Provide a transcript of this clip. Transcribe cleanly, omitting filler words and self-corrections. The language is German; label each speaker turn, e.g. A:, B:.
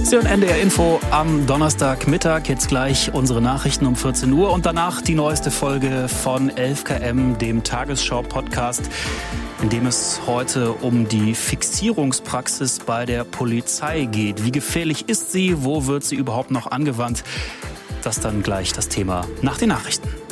A: Sie hören NDR Info am Donnerstagmittag. Jetzt gleich unsere Nachrichten um 14 Uhr und danach die neueste Folge von 11KM, dem Tagesschau-Podcast, in dem es heute um die Fixierungspraxis bei der Polizei geht. Wie gefährlich ist sie? Wo wird sie überhaupt noch angewandt? Das dann gleich das Thema nach den Nachrichten.